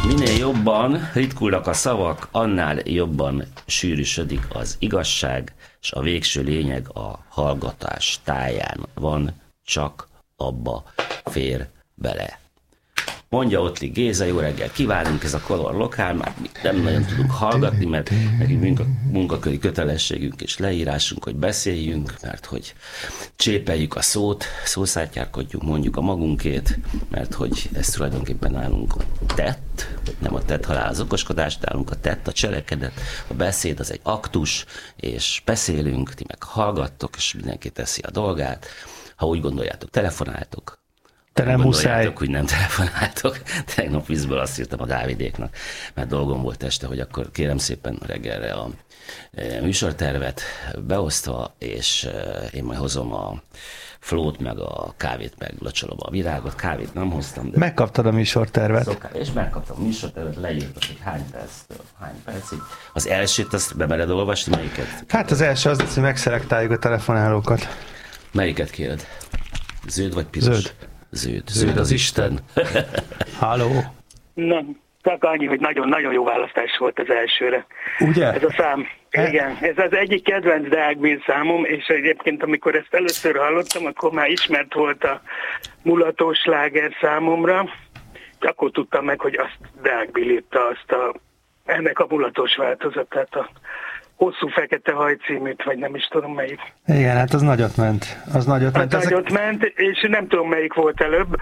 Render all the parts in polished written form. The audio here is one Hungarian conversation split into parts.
Minél jobban ritkulnak a szavak, annál jobban sűrűsödik az igazság, és a végső lényeg a hallgatás táján van, csak abba fér bele. Mondja Ottli Géza, jó reggel kívánunk, ez a Color Lokál, már nem nagyon tudunk hallgatni, mert nekünk munkaköri kötelességünk és leírásunk, hogy beszéljünk, mert hogy csépeljük a szót, szószátjárkodjunk, mondjuk a magunkét, mert hogy ez tulajdonképpen nálunk tett, nem a tett halál az okoskodás, nálunk a tett, a cselekedet, a beszéd az egy aktus, és beszélünk, ti meg hallgattok, és mindenki teszi a dolgát. Ha úgy gondoljátok, telefonáltok. Te nem muszáj. Hogy nem telefonáltok. Tegnap vízből azt írtam a Dávidéknak, mert dolgom volt este, hogy akkor kérem szépen reggelre a műsortervet beosztva, és én majd hozom a flót, meg a kávét, meg locsolom a virágot. Kávét nem hoztam. De megkaptad a műsortervet. És megkaptam a műsortervet, leírtak, hogy hány percig. Az elsőt azt bemered olvasni, melyiket? Hát az első az, hogy megszelektáljuk a telefonálókat. Melyiket kéred? Zöld vagy piros? Zöld az Isten. Halló. Na, csak annyi, hogy nagyon-nagyon jó választás volt az elsőre. Ugye? Ez a szám. Igen, ez az egyik kedvenc Deák Bill számom, és egyébként amikor ezt először hallottam, akkor már ismert volt a mulatós sláger számomra, akkor tudtam meg, hogy azt Deák Bill írta, ennek a mulatós változatát, a Hosszú fekete haj címűt, vagy nem is tudom melyik. Igen, hát az nagyot ment. Az nagyot ment, és nem tudom melyik volt előbb,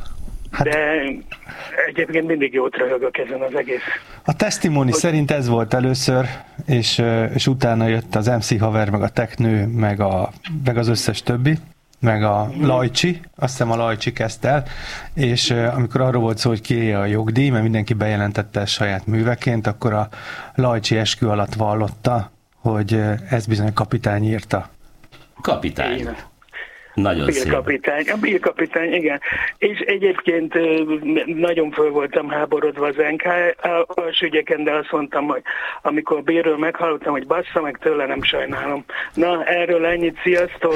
de egyébként mindig jót röhögök ezen az egész. A testimony szerint ez volt először, és utána jött az MC Haver, meg a Teknő, meg az összes többi, meg a Lajcsi, azt hiszem a Lajcsi kezdte el, és amikor arról volt szó, hogy kiélje a jogdíj, mert mindenki bejelentette saját műveként, akkor a Lajcsi eskü alatt vallotta, hogy ez bizony a kapitány írta. Kapitány. Igen. Nagyon szép. A Bill kapitány, igen. És egyébként nagyon föl voltam háborodva az NK-as ügyeken, de azt mondtam, hogy amikor Billről meghallottam, hogy bassza meg, tőle nem sajnálom. Na, erről ennyit, sziasztok!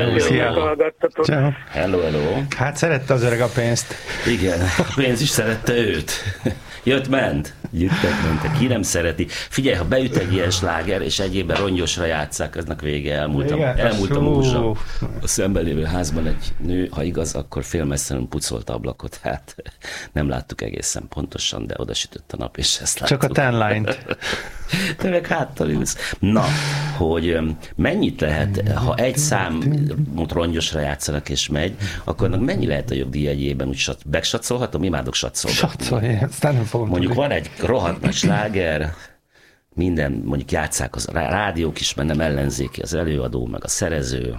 Hello. Hát szerette az öreg a pénzt. Igen, a pénz is szerette őt. Jöttek, mentek. Ki nem szereti? Figyelj, ha beüt egy ilyen sláger, és egyébben rongyosra játsszák, aznak vége, elmúlt a múzsa. A szemben lévő házban egy nő, ha igaz, akkor félmesszenül pucolta ablakot. Hát nem láttuk egészen pontosan, de oda sütött a nap, és ezt láttuk. Csak a tenline-t. Te meg háttal ülsz. Na, hogy mennyit lehet, ha egy számot rongyosra játszanak és megy, akkor mennyi lehet a jogdíj egyében? Úgy megsatszolhatom? Imádok satszolgatni. Satszolj, aztán nem fogom mondjuk tudni. Van egy rohadt nagy sláger, minden, mondjuk játsszák a rádiók is, mert nem ellenzéki az előadó, meg a szerező.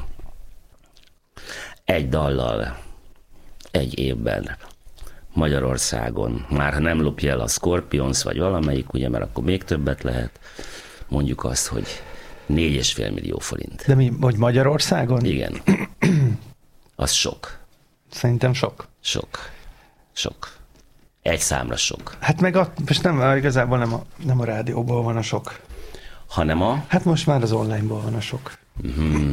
Egy dallal, egy évben Magyarországon, már ha nem lopja el a Scorpions, vagy valamelyik, ugye, mert akkor még többet lehet, mondjuk azt, hogy 4,5 millió forint. De mi, hogy Magyarországon? Igen. Az sok. Szerintem sok. Sok. Egy számra sok. Hát meg most igazából nem a rádióból van a sok. Hanem a? Hát most már az onlineból van a sok.